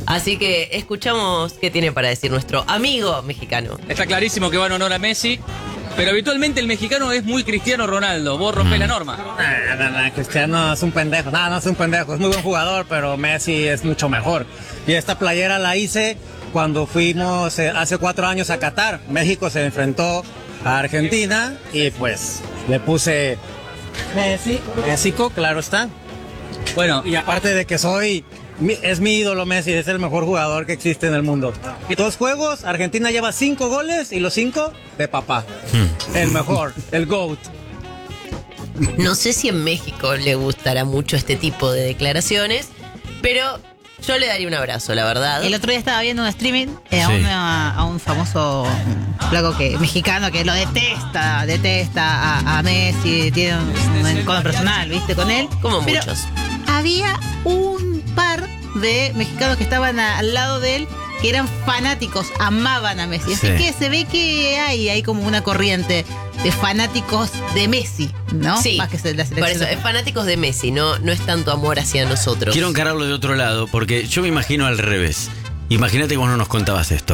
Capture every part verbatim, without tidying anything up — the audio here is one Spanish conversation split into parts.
Así que escuchamos qué tiene para decir nuestro amigo mexicano. Está clarísimo que va en honor a Messi, pero habitualmente el mexicano es muy Cristiano Ronaldo. Vos rompés mm. la norma. Nah, nah, nah, Cristiano es un pendejo. No, no es un pendejo. Es muy buen jugador, pero Messi es mucho mejor. Y esta playera la hice cuando fuimos eh, hace cuatro años a Qatar. México se enfrentó a Argentina y pues le puse Messi, México, claro está. Bueno, y aparte de que soy... Es mi ídolo Messi, es el mejor jugador que existe en el mundo. Y dos juegos, Argentina lleva cinco goles y los cinco de papá. Hmm. El mejor, el GOAT. No sé si en México le gustará mucho este tipo de declaraciones, pero yo le daría un abrazo, la verdad. El otro día estaba viendo un streaming eh, a, sí. una, a un famoso flaco que, mexicano que lo detesta, detesta a, a Messi, tiene un, un encontro personal, ¿viste? Con él. Como pero muchos. Había un par de mexicanos que estaban a, al lado de él que eran fanáticos, amaban a Messi. Así sí. que se ve que hay, hay como una corriente de fanáticos de Messi, ¿no? Sí, más que la selección. Por eso, es fanáticos de Messi, no, no es tanto amor hacia nosotros. Quiero encararlo de otro lado, porque yo me imagino al revés. Imagínate que vos no nos contabas esto.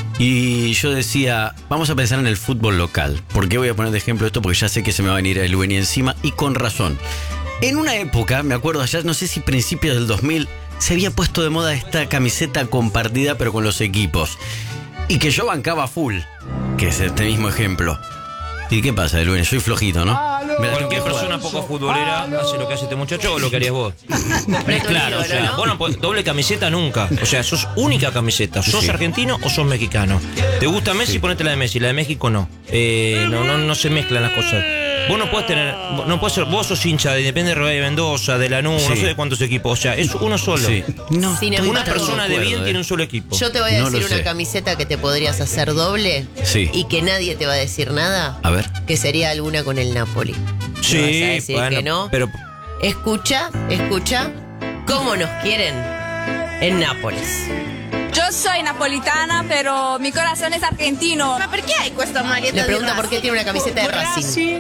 Y yo decía, vamos a pensar en el fútbol local. ¿Por qué voy a poner de ejemplo esto? Porque ya sé que se me va a venir el Beni encima, y con razón. En una época, me acuerdo allá, no sé si principios del dos mil, se había puesto de moda esta camiseta compartida pero con los equipos. Y que yo bancaba full, que es este mismo ejemplo. ¿Y qué pasa, Luis? Soy flojito, ¿no? Cualquier persona poco futbolera hace lo que hace este muchacho o lo que harías vos. Es claro, o sea, vos no podés, doble camiseta nunca. O sea, sos única camiseta. ¿Sos sí. argentino o sos mexicano? ¿Te gusta Messi? Sí. Ponete la de Messi, la de México no. Eh, no, no, no se mezclan las cosas. Vos no podés tener, no podés ser, vos sos hincha de Independiente de Mendoza, de Lanús, sí. no sé de cuántos equipos, o sea, es uno solo. Sí. No, una persona de bien eh. tiene un solo equipo. Yo te voy a no decir una camiseta que te podrías hacer doble sí. y que nadie te va a decir nada. A ver. Que sería alguna con el Napoli. Sí, vas a decir bueno, que no. pero escucha, escucha cómo nos quieren en Nápoles. Yo soy napolitana, pero mi corazón es argentino. ¿Ma perché hai questa maglietta? Le pregunta por qué tiene una camiseta de Racing.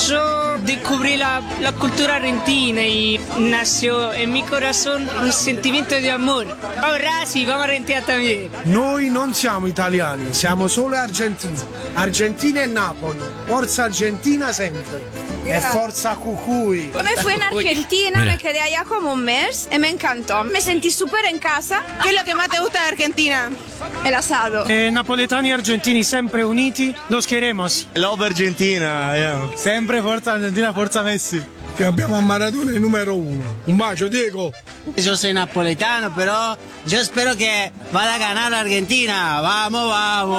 Yo descubrí la, la cultura argentina y nació en mi corazón un sentimiento de amor. Vamos Racing, vamos Argentina también. Noi non siamo italiani, siamo solo argentini. Argentina e Napoli. Forza Argentina sempre. Es Forza Jujuy. Me fui en Argentina, Mira. me quedé allá como un mes y me encantó. Me sentí súper en casa. ¿Qué es lo que más te gusta de Argentina? El asado. Eh, napoletani y argentini siempre uniti, los queremos. Love Argentina, yeah. Sempre Forza Argentina, Forza Messi. Que abbiamo a Maradona el número uno. Un bacio, Diego. Yo soy napoletano, pero yo espero que vaya a ganar Argentina. Vamos,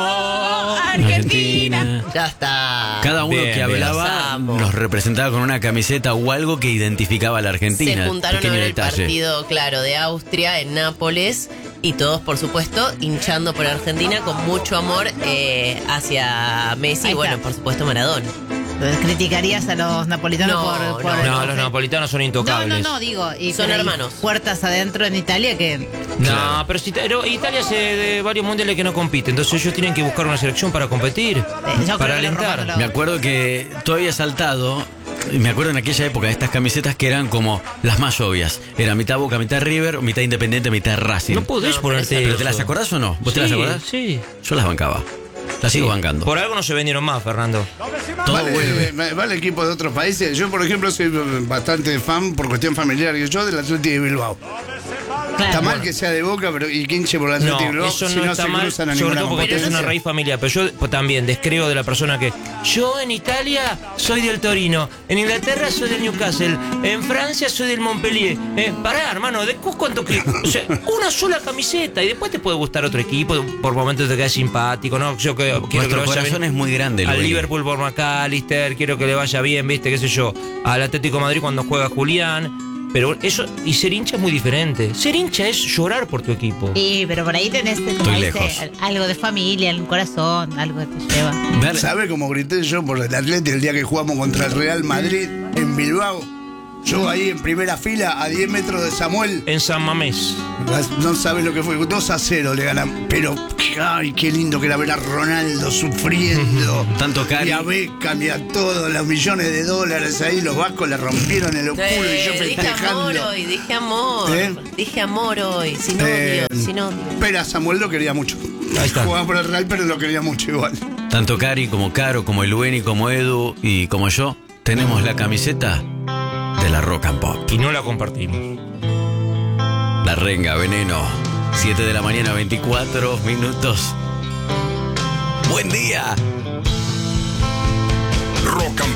vamos. Argentina. Argentina. Ya está. Cada uno bien, que hablaba nos representaba con una camiseta o algo que identificaba a la Argentina. Se juntaron a ver el detalle. partido, claro, de Austria en Nápoles. Y todos, por supuesto, hinchando por Argentina con mucho amor eh, hacia Messi y, bueno, por supuesto, Maradona. ¿Criticarías a los napolitanos no, por, por no, no, los napolitanos son intocables. No, no, no, digo, y son hermanos. Puertas adentro en Italia que... No, claro. pero, si, pero Italia hace de varios mundiales que no compite, entonces ellos tienen que buscar una selección para competir, eh, para alentar. Lo... Me acuerdo que tú habías saltado, me acuerdo en aquella época de estas camisetas que eran como las más obvias. Era mitad Boca, mitad River, mitad Independiente, mitad Racing. No podés no, ponerte ¿Pero te las acordás o no? ¿Vos sí, te las acordás? Sí. Yo las bancaba. La sigo bancando. Por algo no se vendieron más, Fernando. Todo vale, vuelve. Vale equipo de otros países. Yo, por ejemplo, soy bastante fan por cuestión familiar. Y yo del Atlético de Bilbao. Claro. Está mal que sea de Boca, pero y que hinche por el Atlético de Bilbao. Eso no si no está se mal, cruzan a sobre ninguna todo porque es una raíz familiar. Pero yo pues, también descreo de la persona que... Yo en Italia soy del Torino. En Inglaterra soy del Newcastle. En Francia soy del Montpellier. Eh, pará, hermano, ¿de cuánto que...? O sea, una sola camiseta. Y después te puede gustar otro equipo. Por momentos te queda simpático, ¿no? Yo que, quiero que le vaya bien. Es muy grande, al Liverpool por McAllister, quiero que le vaya bien, viste, qué sé yo, al Atlético de Madrid cuando juega Julián, pero eso, y ser hincha es muy diferente. Ser hincha es llorar por tu equipo. Sí, pero por ahí tenés como dice, algo de familia, el corazón, algo que te lleva. ¿Sabe cómo grité yo por el Atlético el día que jugamos contra el Real Madrid en Bilbao? Yo ahí en primera fila, a diez metros de Samuel. En San Mamés. No sabes lo que fue, dos a cero le ganan. Pero qué dije, ay, qué lindo que era ver a Ronaldo sufriendo. Tanto Cari. Y a Beckham y a todos los millones de dólares ahí, los vascos le rompieron el culo Eh, y yo dije festejando. amor hoy, dije amor. ¿Eh? Dije amor hoy, sin odio, Eh, sin odio. Pero a Samuel lo quería mucho. Ahí está. Jugaba por el Real, pero lo quería mucho igual. Tanto Cari como Caro, como el Lueni, como Edu y como yo, tenemos la camiseta de la Rock and Pop. Y no la compartimos. La Renga, Veneno. siete de la mañana, veinticuatro minutos. ¡Buen día! Rock and